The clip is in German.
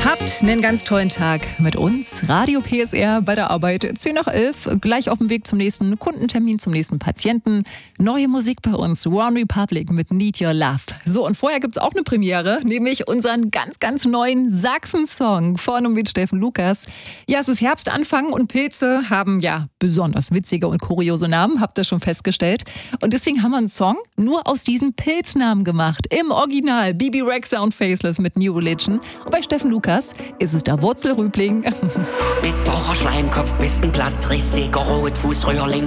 Habt einen ganz tollen Tag mit uns. Radio PSR bei der Arbeit 10 nach 11. Gleich auf dem Weg zum nächsten Kundentermin, zum nächsten Patienten. Neue Musik bei uns. One Republic mit Need Your Love. So, und vorher gibt's auch eine Premiere, nämlich unseren ganz, ganz neuen Sachsen-Song von und mit Steffen Lukas. Ja, es ist Herbstanfang und Pilze haben ja besonders witzige und kuriose Namen, habt ihr schon festgestellt. Und deswegen haben wir einen Song nur aus diesen Pilznamen gemacht. Im Original Bibi Rexha und Faceless mit New Religion. Und bei Steffen Lukas ist es der Wurzelrübling. Bitterer Schleimkopf, bist ein Blattrissiger Rotfußröhrling.